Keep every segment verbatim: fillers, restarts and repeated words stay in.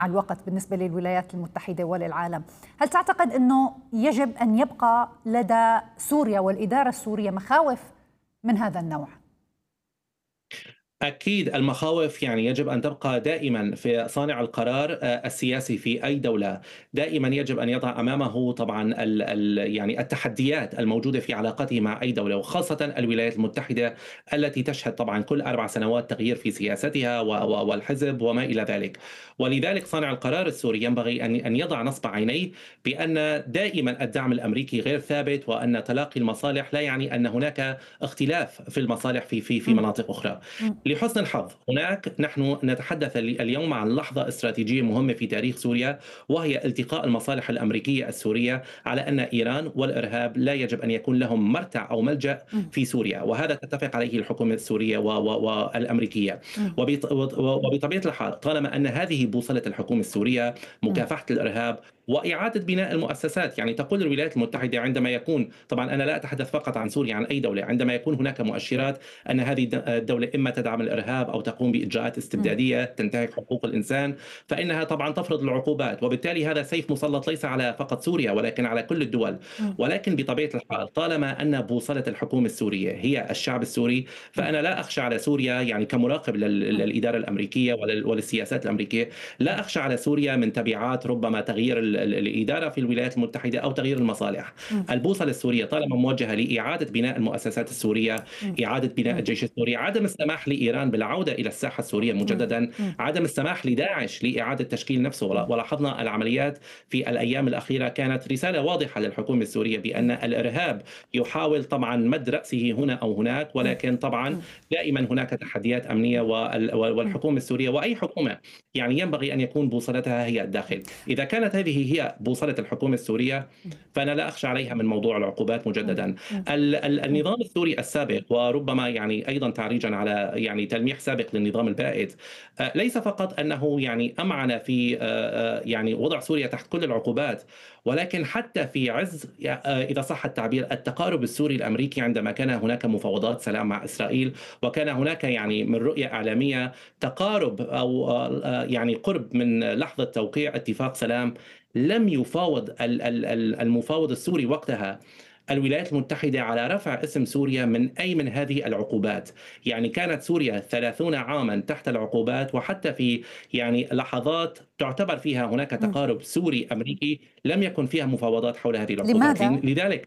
الوقت بالنسبة للولايات المتحدة وللعالم. هل تعتقد أنه يجب أن يبقى لدى سوريا والإدارة السورية مخاوف من هذا النوع؟ أكيد المخاوف يعني يجب أن تبقى دائما في صانع القرار آه، السياسي في أي دولة. دائما يجب أن يضع أمامه طبعا ال ال يعني التحديات الموجودة في علاقته مع أي دولة، وخاصة الولايات المتحدة التي تشهد طبعا كل أربع سنوات تغيير في سياستها و- و- والحزب وما إلى ذلك. ولذلك صانع القرار السوري ينبغي أن أن يضع نصب عينيه بأن دائما الدعم الأمريكي غير ثابت، وأن تلاقي المصالح لا يعني أن هناك اختلاف في المصالح في في في م- مناطق أخرى. م- لحسن الحظ هناك نحن نتحدث اليوم عن لحظة استراتيجية مهمة في تاريخ سوريا، وهي التقاء المصالح الأمريكية السورية على أن إيران والإرهاب لا يجب أن يكون لهم مرتع أو ملجأ م- في سوريا، وهذا تتفق عليه الحكومة السورية و- و- والأمريكية. م- وبط- وبطبيعة الحال طالما أن هذه بوصلة الحكومة السورية، م- مكافحة الإرهاب وإعادة بناء المؤسسات. يعني تقول الولايات المتحدة عندما يكون، طبعا أنا لا أتحدث فقط عن سوريا، عن أي دولة، عندما يكون هناك مؤشرات أن هذه الدولة إما تدعم الإرهاب أو تقوم بإجراءات م- استبدادية تنتهك حقوق الإنسان، فإنها طبعا تفرض العقوبات، وبالتالي هذا سيف مسلط ليس على فقط سوريا ولكن على كل الدول. م- ولكن بطبيعة الحال طالما أن بوصلة الحكومة السورية هي الشعب السوري، م- فأنا لا أخشى على سوريا، يعني كمراقب لل- م- للإدارة الأمريكية ولل- وللسياسات الأمريكية، لا أخشى على سوريا من تبعات ربما تغيير ال- ال- الإدارة في الولايات المتحدة أو تغيير المصالح. م- البوصلة السورية طالما موجهة لإعادة بناء المؤسسات السورية، م- إعادة بناء م- الجيش السوري، عدم السماح لإيران بالعودة إلى الساحة السورية م- مجددا، م- عدم السماح لداعش لإعادة تشكيل نفسه. م- ولاحظنا العمليات في الأيام الأخيرة كانت رسالة واضحة للحكومة السورية بأن الإرهاب يحاول طبعا مد رأسه هنا أو هناك، ولكن طبعا دائما هناك تحديات أمنية، وال- والحكومة السورية وأي حكومة يعني ينبغي أن يكون بوصلتها هي الداخل. إذا كانت هذه هي بوصلة الحكومة السورية، فأنا لا أخشى عليها من موضوع العقوبات مجددا. ال- ال- النظام السوري السابق، وربما يعني أيضا تعريجا على يعني تلميح سابق للنظام البائد، آه، ليس فقط أنه يعني أمعن في آه، آه، يعني وضع سوريا تحت كل العقوبات، ولكن حتى في عز آه، إذا صح التعبير التقارب السوري الأمريكي، عندما كان هناك مفاوضات سلام مع إسرائيل، وكان هناك يعني من رؤية إعلامية تقارب أو آه، آه، يعني قرب من لحظة توقيع اتفاق سلام، لم يفاوض ال- ال- ال- المفاوض السوري وقتها الولايات المتحدة على رفع اسم سوريا من أي من هذه العقوبات. يعني كانت سوريا ثلاثون عاما تحت العقوبات، وحتى في يعني لحظات تعتبر فيها هناك م- تقارب سوري أمريكي لم يكن فيها مفاوضات حول هذه العقوبات. لماذا؟ لذلك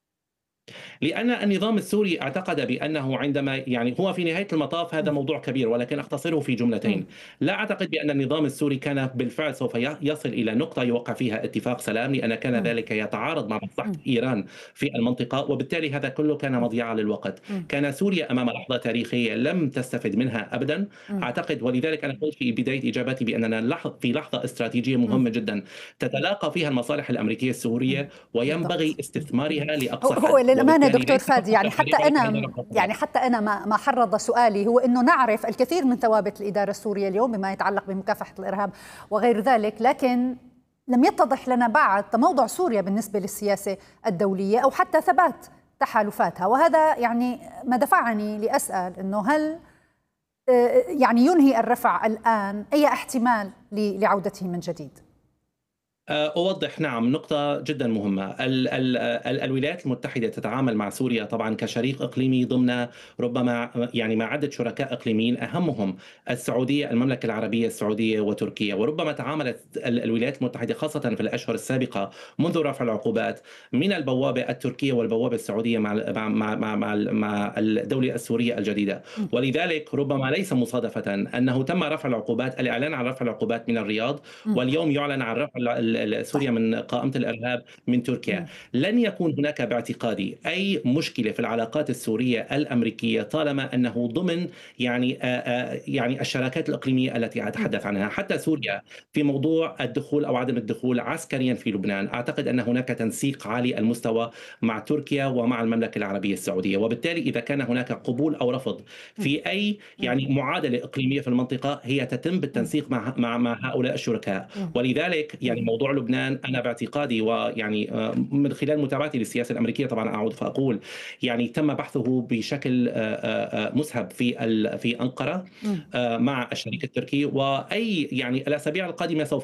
لأن النظام السوري اعتقد بأنه عندما يعني هو في نهاية المطاف هذا م- موضوع كبير، ولكن أختصره في م- جملتين. لا أعتقد بأن النظام السوري كان بالفعل سوف يصل إلى نقطة يوقع فيها اتفاق سلام، لأن كان م- ذلك يتعارض مع مصلحة م- إيران في المنطقة، وبالتالي هذا كله كان مضيعة للوقت. م- كان سوريا أمام لحظة تاريخية لم تستفد منها أبدا م- أعتقد. ولذلك أنا قلت في بداية إجابتي بأننا لح- في لحظة استراتيجية م- مهمة جدا تتلاقى فيها المصالح الأمريكية م- السورية، وينبغي بالضبط. استثمارها هو لأقصى هو حد. للأمانة وبالتالي دكتور ليس فادي، فقط يعني حتى التحرير ولكن أيضا أنا العقوبات. يعني حتى أنا ما ما حرض سؤالي هو إنه نعرف الكثير من ثوابت الإدارة السورية اليوم بما يتعلق بمكافحة الإرهاب وغير ذلك، لكن لم يتضح لنا بعد تموضع سوريا بالنسبة للسياسة الدولية أو حتى ثبات تحالفاتها، وهذا يعني ما دفعني لأسأل إنه هل آه، يعني ينهي الرفع الآن أي احتمال ل- لعودته من جديد؟ أوضح، نعم، نقطة جدا مهمة. ال ال ال الولايات المتحدة تتعامل مع سوريا طبعا كشريك إقليمي ضمن ربما يعني مع عدة شركاء إقليميين أهمهم السعودية، المملكة العربية السعودية وتركيا. وربما تعاملت ال- الولايات المتحدة خاصة في الأشهر السابقة منذ رفع العقوبات من البوابة التركية والبوابة السعودية مع مع مع مع, مع, مع الدولة السورية الجديدة. م- ولذلك ربما ليس مصادفة أنه تم رفع العقوبات، الإعلان عن رفع العقوبات من الرياض، م- واليوم يعلن عن رفع ال- ال- سوريا صحيح. من قائمة الإرهاب من تركيا. م- لن يكون هناك باعتقادي أي مشكلة في العلاقات السورية الأمريكية طالما أنه ضمن يعني آآ آآ يعني الشراكات الإقليمية التي م- أتحدث عنها. حتى سوريا في موضوع الدخول أو عدم الدخول عسكريا في لبنان، أعتقد أن هناك تنسيق عالي المستوى مع تركيا ومع المملكة العربية السعودية. وبالتالي إذا كان هناك قبول أو رفض م- في أي م- يعني معادلة إقليمية في المنطقة، هي تتم م- بالتنسيق مع مع مع هؤلاء الشركاء. م- ولذلك م- يعني موضوع لبنان أنا باعتقادي ويعني آه، من خلال متابعتي للسياسة الأمريكية طبعا أعود فأقول يعني تم بحثه بشكل آه، آه، آه، مسهب في ال- في أنقرة م- آه، مع الشريك التركي. وأي يعني الأسابيع القادمة سوف